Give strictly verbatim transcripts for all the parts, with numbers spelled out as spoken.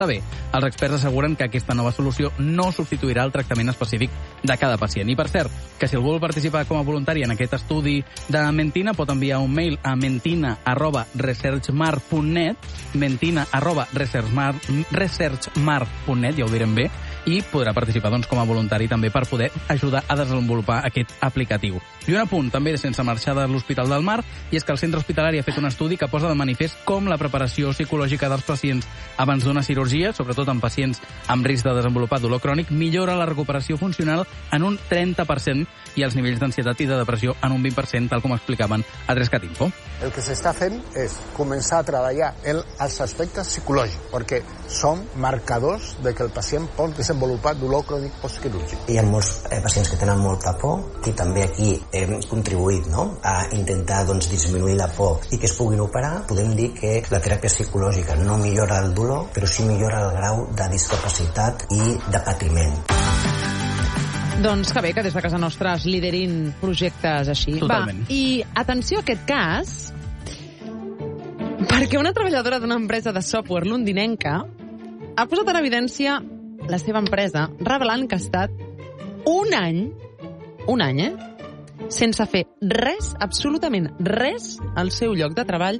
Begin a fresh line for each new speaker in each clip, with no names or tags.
Bé, els experts asseguren que aquesta nova solució no substituirà el tractament específic de cada pacient. I, per cert, que si algú vol participar com a voluntari en aquest estudi de Mentina, pot enviar un mail a mentina arroba researchmar punt net, mentina arroba researchmar punt net, ja ho direm bé, i podrà participar doncs, com a voluntari també per poder ajudar a desenvolupar aquest aplicatiu. I un apunt, també sense marxar de l'Hospital del Mar, i és que el centre hospitalari ha fet un estudi que posa de manifest com la preparació psicològica dels pacients abans d'una cirurgia, sobretot en pacients amb risc de desenvolupar dolor crònic, millora la recuperació funcional en un trenta per cent i els nivells d'ansietat i de depressió en un vint per cent, tal com explicaven a Trescat Info.
El que s'està fent és començar a treballar en els aspectes psicològics, perquè són marcadors de que el pacient pot desenvolupar dolor crònic postquirúrgic.
Hi ha molts eh, pacients que tenen molta por, i també aquí hem contribuït, no?, a intentar doncs, disminuir la por i que es puguin operar. Podem dir que la teràpia psicològica no millora el dolor, però sí millora el grau de discapacitat i de patiment.
Doncs que bé, que des de casa nostra es liderin projectes així.
Totalment.
Va, i atenció a aquest cas, perquè una treballadora d'una empresa de software londinenca ha posat en evidència la seva empresa, revelant que ha estat un any, un any, eh?, sense fer res, absolutament res, al seu lloc de treball,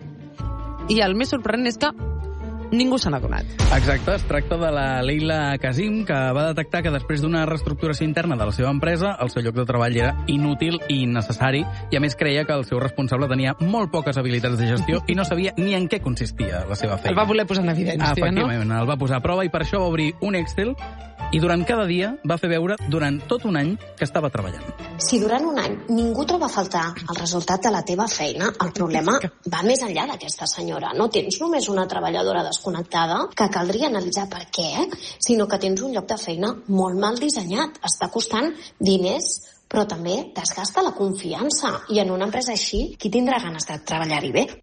i el més sorprenent és que ningú se n'ha donat.
Exacte, es tracta de la Leila Kazim, que va detectar que després d'una reestructuració interna de la seva empresa, el seu lloc de treball era inútil i innecessari, i a més creia que el seu responsable tenia molt poques habilitats de gestió i no sabia ni en què consistia la seva feina.
El va voler posar en evidència,
Efectivament,
no?
el va posar a prova i per això va obrir un Excel i durant cada dia va fer veure durant tot un any que estava treballant.
Si durant un any ningú troba a faltar el resultat de la teva feina, el problema va més enllà d'aquesta senyora. No tens només una treballadora desconnectada que caldria analitzar per què, sinó que tens un lloc de feina molt mal dissenyat. Està costant diners, però també desgasta la confiança. I en una empresa així, qui tindrà ganes de treballar-hi bé?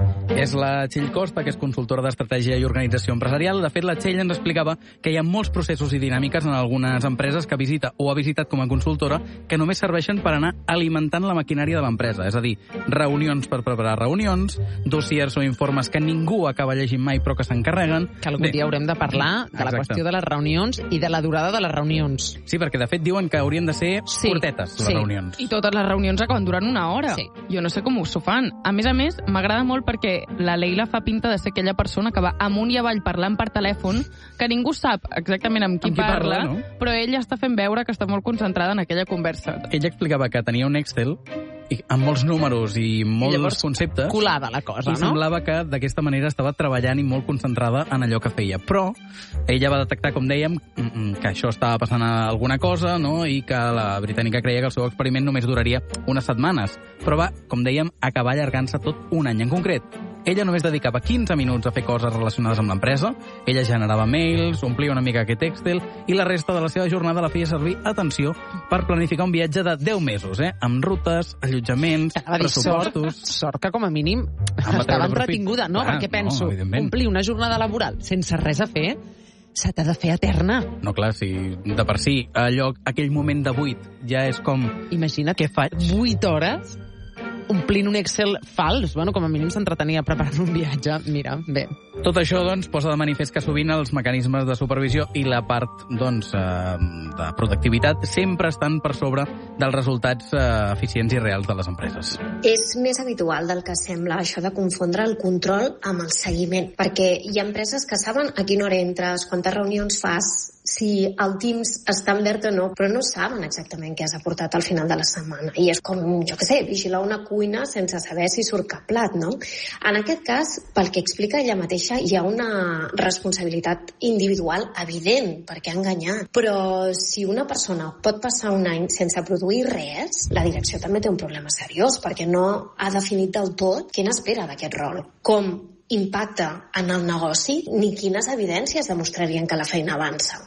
És la Txell Costa, que és consultora d'estratègia i organització empresarial. De fet, la Txell ens explicava que hi ha molts processos i dinàmiques en algunes empreses que visita o ha visitat com a consultora que només serveixen per anar alimentant la maquinària de l'empresa. És a dir, reunions per preparar reunions, dossiers o informes que ningú acaba llegint mai però que s'encarreguen.
Que algun dia haurem de parlar de la
Exacte.
qüestió de les reunions i de la durada de les reunions.
Sí, perquè de fet diuen que haurien de ser
Sí,
curtetes, les
sí.
reunions.
I totes les reunions acaben durant una hora.
Sí.
Jo no sé com s'ho fan. A més a més, m'agrada molt perquè la Leila fa pinta de ser aquella persona que va amunt i avall parlant per telèfon, que ningú sap exactament amb qui,
Amb qui parla,
parla,
no?
però ella està fent veure que està molt concentrada en aquella conversa.
Ella explicava que tenia un Excel i amb molts números i molts
I llavors,
conceptes.
colada la cosa,
I
no?
semblava que d'aquesta manera estava treballant i molt concentrada en allò que feia. Però ella va detectar, com dèiem, que això estava passant alguna cosa, no?, i que la britànica creia que el seu experiment només duraria unes setmanes. Però va, com dèiem, acabar allargant-se tot un any. En concret, ella només dedicava quinze minuts a fer coses relacionades amb l'empresa, ella generava mails, omplia una mica aquest Excel, i la resta de la seva jornada la feia servir, atenció, per planificar un viatge de deu mesos, eh?, amb rutes, allotjaments,
Anava a dir,
pressupostos...
Sort, sort que com a mínim
Amb
estava
treure profit.
entretinguda, no?
Clar,
Perquè
no,
penso,
evidentment.
omplir una jornada laboral sense res a fer se t'ha de fer eterna.
No, clar, si de per si allò, aquell moment de buit ja és com...
Imagina't,
Què faig?
vuit hores omplint un Excel fals. Bueno, com a mínim s'entretenia preparant un viatge. Mira, bé.
Tot això, doncs, posa de manifest que sovint els mecanismes de supervisió i la part, doncs, eh, de productivitat sempre estan per sobre dels resultats eh, eficients i reals de les empreses.
És més habitual del que sembla això de confondre el control amb el seguiment, perquè hi ha empreses que saben a quina hora entres, quantes reunions fas, si el Teams està en verd o no, però no saben exactament què has aportat al final de la setmana. I és com, jo què sé, vigilar una cuina sense saber si surt cap plat, no? En aquest cas, pel que explica ella mateixa, hi ha una responsabilitat individual evident, perquè ha enganyat. Però si una persona pot passar un any sense produir res, la direcció també té un problema seriós, perquè no ha definit del tot quina espera d'aquest rol. Com impacta en el negoci, ni quines evidències demostrarien que la feina avança.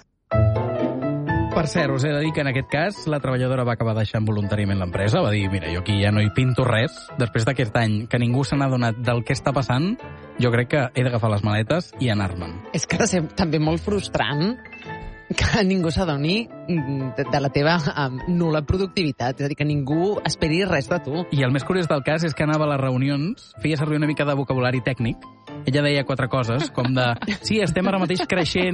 Per cert, us he de dir que en aquest cas la treballadora va acabar deixant voluntàriament l'empresa, va dir, mira, jo aquí ja no hi pinto res, després d'aquest any que ningú se n'ha donat del que està passant, jo crec que he d'agafar les maletes i anar-me'n.
És que ha de ser també molt frustrant que ningú s'adoni de, de la teva um, nul·la productivitat, és a dir, que ningú esperi res de tu.
I el més curiós del cas és que anava a les reunions, feia servir una mica de vocabulari tècnic, ella deia quatre coses, com de, sí, estem ara mateix creixent